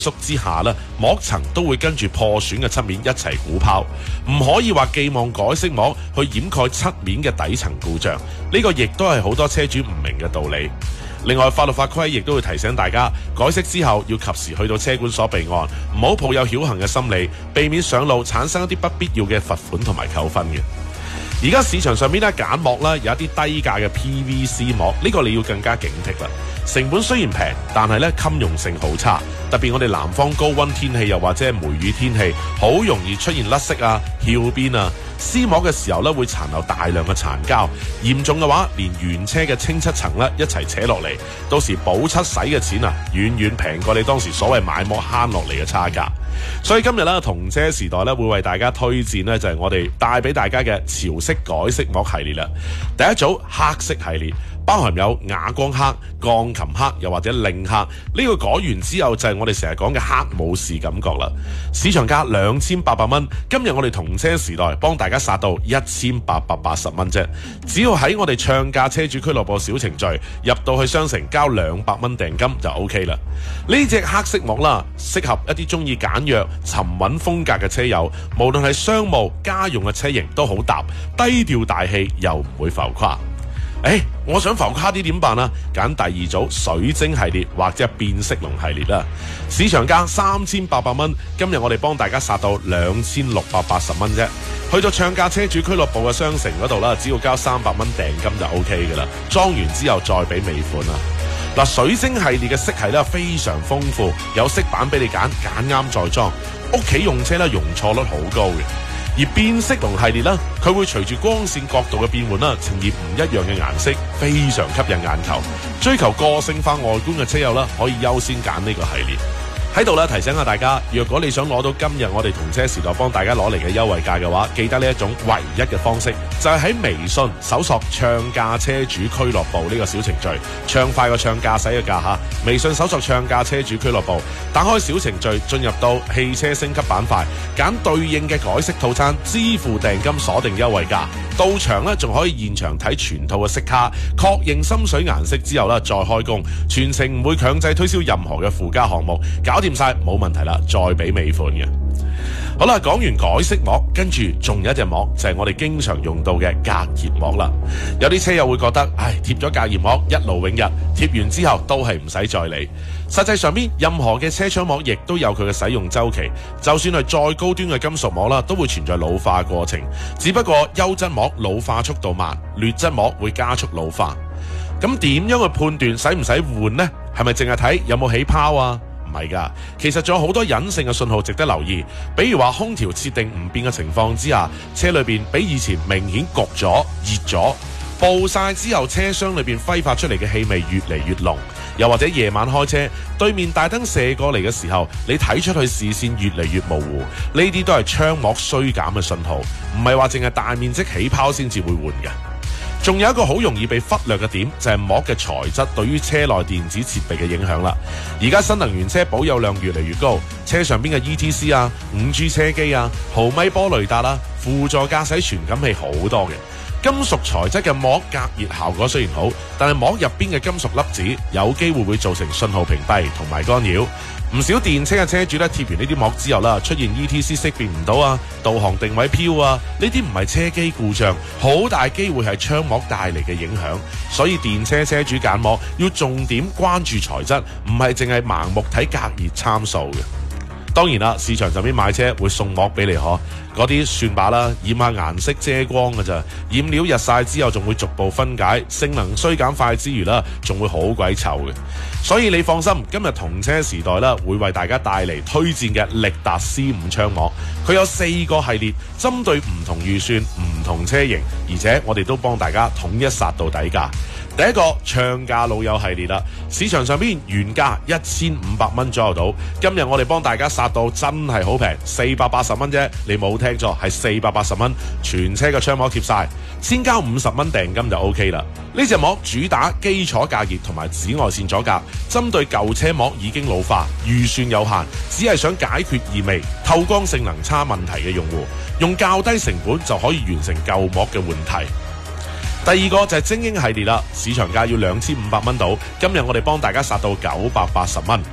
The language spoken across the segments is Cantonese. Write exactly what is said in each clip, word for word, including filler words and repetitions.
縮之下咧，膜層都會跟住破損嘅漆面一齊鼓拋，唔可以話寄望改色膜去掩蓋漆面嘅底層故障，呢個亦都係好多車主唔明嘅道理。另外，法律法規亦都會提醒大家，改色之後要及時去到車管所備案，唔好抱有僥倖嘅心理，避免上路產生一啲不必要嘅罰款同埋扣分嘅。而家市場上面咧揀膜啦，有一啲低價嘅 P V C 膜，呢個你要更加警惕啦。成本雖然平，但係咧襟用性好差，特別我哋南方高溫天氣又或者係梅雨天氣，好容易出現甩色啊、翹邊啊。撕膜嘅時候咧會殘留大量嘅殘膠，嚴重嘅話連原車嘅清漆層咧一齊扯落嚟，到時補漆洗嘅錢啊，遠遠平過你當時所謂買膜慳落嚟嘅差價。所以今日咧同車時代咧會為大家推薦呢，就係我哋帶俾大家嘅潮色改色膜系列啦。第一組黑色系列，包含有啞光黑、鋼琴黑又或者令黑，呢個改完之後就係我哋成日講嘅黑武士感覺啦。市場價兩千八百蚊，今日我哋同車時代幫大家殺到一千八百八十蚊啫。只要喺我哋唱價車主俱樂部小程序入到去商城交兩百蚊訂金就 O K 啦。呢隻黑色膜啦，適合一啲中意簡約沉穩風格嘅車友，無論係商務家用嘅車型都好搭，低調大氣又唔會浮誇。誒，我想浮誇啲點辦啊？揀第二組水晶系列或者變色龍系列啦。市場價三千八百蚊，今日我哋幫大家殺到兩千六百八十蚊啫。去到唱價車主俱樂部嘅商城嗰度啦，只要交三百蚊訂金就 O K 噶啦。裝完之後再俾尾款啦。嗱，水晶系列嘅色系咧非常豐富，有色板俾你揀，揀啱再裝。屋企用車咧容錯率好高嘅。而變色龍系列啦，佢會隨住光線角度嘅變換啦，呈現唔一樣嘅顏色，非常吸引眼球。追求個性化外觀嘅車友啦，可以優先揀呢個系列。喺度咧提醒下大家，若果你想攞到今日我哋同車時代幫大家攞嚟嘅優惠價嘅話，記得呢一種唯一嘅方式，就係喺微信搜索唱價車主俱樂部呢個小程序，暢快個唱駕駛嘅駕嚇。微信搜索唱價車主俱樂部，打開小程序，進入到汽車升級板塊，揀對應嘅改色套餐，支付訂金，鎖定優惠價。到場咧仲可以現場睇全套嘅色卡，確認心水顏色之後咧再開工，全程唔會強制推銷任何嘅附加項目，搞掂晒冇問題啦，再俾尾款嘅。好啦，講完改色膜，跟住仲有一隻膜就係我哋經常用到嘅隔熱膜啦。有啲車友會覺得，唉，貼咗隔熱膜一勞永逸，貼完之後都係唔使再理。實際上邊任何嘅車窗膜亦都有佢嘅使用周期，就算係再高端嘅金屬膜啦，都會存在老化過程。只不過優質膜老化速度慢，劣質膜會加速老化。咁點樣去判斷使唔使換呢？係咪淨係睇有冇起泡啊？唔係㗎，其實仲有好多隱性嘅信號值得留意，比如話空調設定唔變嘅情況之下，車裏邊比以前明顯焗咗、熱咗，暴曬之後車廂裏邊揮發出嚟嘅氣味越嚟越濃，又或者夜晚開車，對面大燈射過嚟嘅時候，你睇出去視線越嚟越模糊，呢啲都係窗膜衰減嘅信號，唔係話淨係大面積起泡先至會換嘅。仲有一個好容易被忽略嘅點，就係膜嘅材質對於車內電子設備嘅影響啦。而家新能源車保有量越嚟越高，車上邊嘅 E T C 啊、五 G 車機啊、毫米波雷達啦、輔助駕駛傳感器好多嘅。金屬材質嘅膜隔熱效果雖然好，但係膜入邊嘅金屬粒子有機會會造成信號屏蔽同埋干擾。唔少電車嘅車主咧貼完呢啲膜之後啦，出現 E T C 識別唔到啊、導航定位飄啊，呢啲唔係車機故障，好大機會係窗膜帶嚟嘅影響。所以電車車主揀膜要重點關注材質，唔係淨係盲目睇隔熱參數嘅。當然啦，市場上面買車會送膜俾你可，嗰啲算罷啦，染下顏色遮光㗎咋，染料日曬之後仲會逐步分解，性能衰減快之餘啦，仲會好鬼臭嘅。所以你放心，今日同車時代啦，會為大家帶嚟推薦嘅力達 C 五窗膜，佢有四個系列，針對唔同預算、唔同車型，而且我哋都幫大家統一殺到底價。第一個唱價老友系列啦，市場上邊原價一千五百蚊左右到，今日我哋幫大家殺到真係好平，四百八十蚊啫，你冇聽錯，係四百八十蚊，全車嘅窗膜貼晒，先交五十蚊訂金就 O K 啦。呢隻膜主打基礎隔熱同埋紫外線阻隔，針對舊車膜已經老化、預算有限，只係想解決異味、透光性能差問題嘅用戶，用較低成本就可以完成舊膜嘅換替。第二個就係精英系列啦，市場價要兩千五百蚊到，今日我哋幫大家殺到九百八十蚊。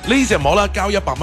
呢隻膜啦，交一百蚊